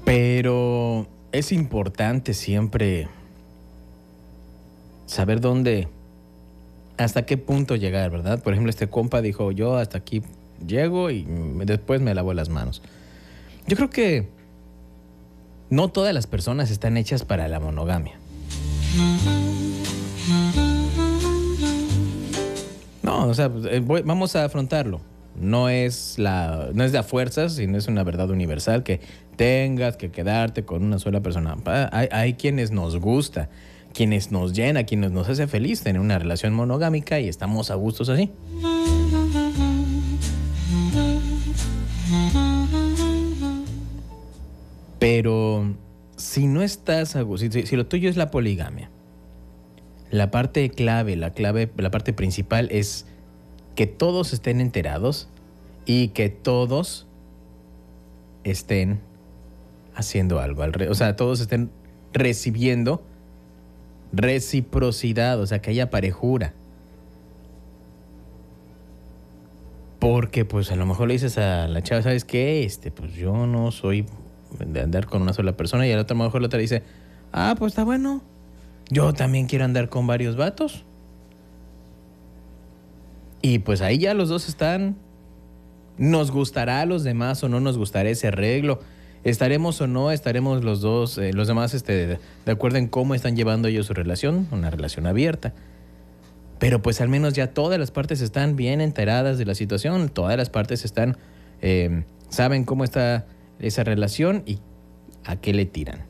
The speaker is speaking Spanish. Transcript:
Pero es importante siempre saber hasta qué punto llegar, ¿verdad? Por ejemplo, este compa dijo, yo hasta aquí llego y después me lavo las manos. Yo creo que no todas las personas están hechas para la monogamia. No, o sea, vamos a afrontarlo. No es de a fuerzas, sino es una verdad universal que tengas que quedarte con una sola persona. Hay quienes nos gusta, quienes nos llena, quienes nos hace feliz tener una relación monogámica y estamos a gustos así. Pero si no estás a gusto, si lo tuyo es la poligamia, la parte clave, la parte principal es que todos estén enterados y que todos estén haciendo algo. O sea, todos estén recibiendo reciprocidad, o sea, que haya parejura. Porque pues a lo mejor le dices a la chava, ¿sabes qué? Pues yo no soy de andar con una sola persona, y a lo mejor la otra dice, pues está bueno, yo también quiero andar con varios vatos. Y pues ahí ya los dos están. ¿Nos gustará a los demás o no nos gustará ese arreglo? ¿Estaremos o no estaremos los dos, los demás, de acuerdo en cómo están llevando ellos su relación? Una relación abierta. Pero pues al menos ya todas las partes están bien enteradas de la situación, todas las partes saben cómo está esa relación y a qué le tiran.